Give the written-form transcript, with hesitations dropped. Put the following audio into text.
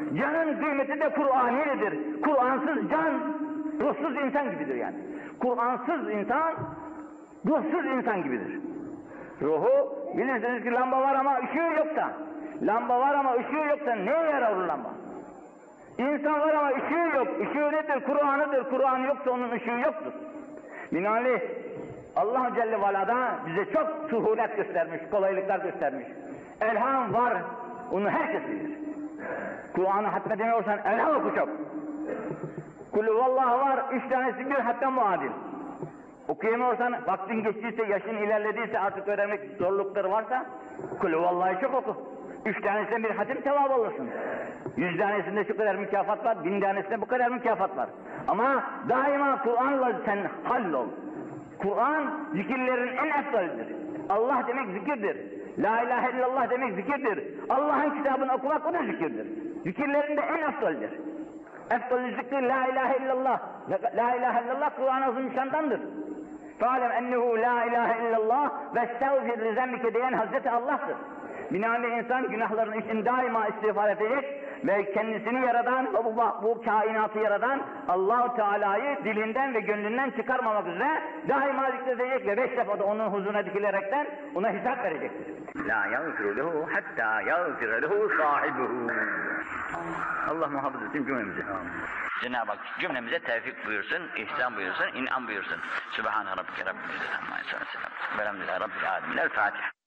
Canın kıymeti de Kur'ani'dir. Kur'ansız can, ruhsuz insan gibidir yani. Kur'ansız insan, ruhsuz insan gibidir. Ruhu, bilirsiniz ki lamba var ama ışığı yoksa, lamba var ama ışığı yoksa neye yarar o lamba? İnsan var ama ışığı yok. Işığı nedir? Kur'an'ıdır. Kur'an yoksa onun ışığı yoktur. Binaenaleyh Allah Celle ve Ala'da bize çok suhulet göstermiş, kolaylıklar göstermiş. Elham var, onu herkes bilir. Kur'an'ı hatmedemiyorsan elham oku çok. Kulü vallahi var, 3 tanesi bir hatta muadil. Okuyamıyorsan, vaktin geçtiyse, yaşın ilerlediyse, artık öğrenmek zorlukları varsa, kulü vallahi çok oku. 3 tanesinde bir hatim sevabı olursun. 100 tanesinde şu kadar mükafat var, 1000 tanesinde bu kadar mükafat var. Ama daima Kur'an'la sen hallol. Kur'an zikirlerin en efdalidir. Allah demek zikirdir. La ilahe illallah demek zikirdir. Allah'ın kitabını okumak o da zikirdir. Zikirlerin de en efdalidir. Efdalü zikri la ilahe illallah. La ilahe illallah Kur'an-ı Azimüşşan'dandır. Fa'lem ennehu la ilahe illallah ve estağfir li zembike diyen Hazreti Allah'tır. Binaenaleyh insan günahların için daima istiğfar edecek ve kendisini yaradan ve bu kainatı yaradan Allah-u Teala'yı dilinden ve gönlünden çıkarmamak üzere daima zikredecek ve 5 defa da onun huzuruna dikilerekten ona hesap verecektir. La yağfiru lehu hatta yağfira lehu sahibuhu. Allah muhafaza etsin cümlemizi. Cenab-ı Hak cümlemize tevfik buyursun, ihsan buyursun, inan buyursun. Sübhane Rabbike Rabbil İzzeti Amma Yasifun. Velhamdülillahi Rabbil Alemin. El Fatiha.